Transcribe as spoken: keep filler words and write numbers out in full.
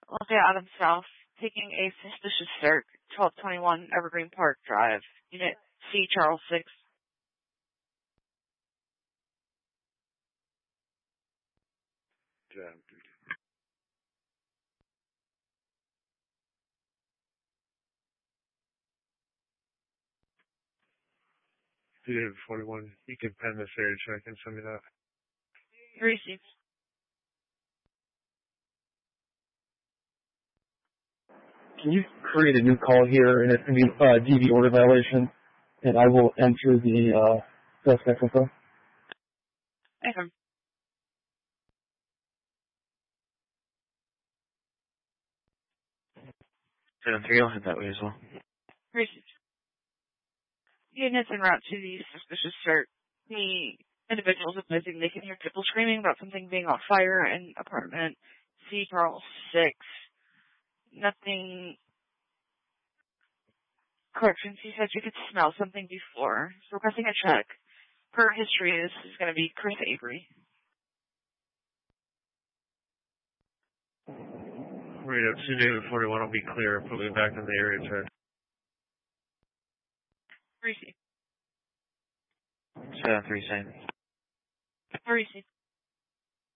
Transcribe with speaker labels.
Speaker 1: Looking Adams South, taking a suspicious start, twelve twenty-one Evergreen Park Drive, Unit C, Charles six.
Speaker 2: Yeah. Unit forty-one, you can pen this area check and send me that.
Speaker 1: Received.
Speaker 3: Can you create a new call here, and it's going to be uh, D V order violation, and I will enter the uh, suspect info?
Speaker 1: Okay.
Speaker 4: seven three, I'll head that way as well.
Speaker 1: Received. Units en route to the suspicious start. The individuals admitting they can hear people screaming about something being on fire in apartment C, Charles six. Nothing. Corrections, he said you could smell something before. So requesting a check. Per history, this is going to be Chris Avery.
Speaker 2: Right up to Unit forty-one, I'll be clear. Put me back in the area check.
Speaker 1: Receive.
Speaker 4: seven three, same.
Speaker 1: Receive.